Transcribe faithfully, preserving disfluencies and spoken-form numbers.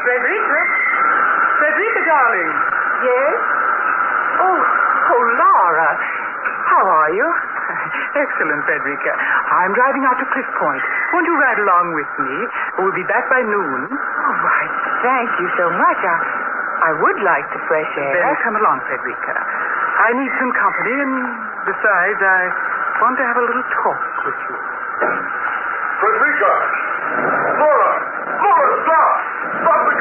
Frederica? Frederica, darling. Yes? Oh, oh, Laura. How are you? Excellent, Frederica. I'm driving out to Cliff Point. Won't you ride along with me? We'll be back by noon. All right. Thank you so much. I, I would like the fresh air. Then come along, Frederica. I need some company, and besides, I want to have a little talk with you. Frederica! Laura! Laura, stop! Stop the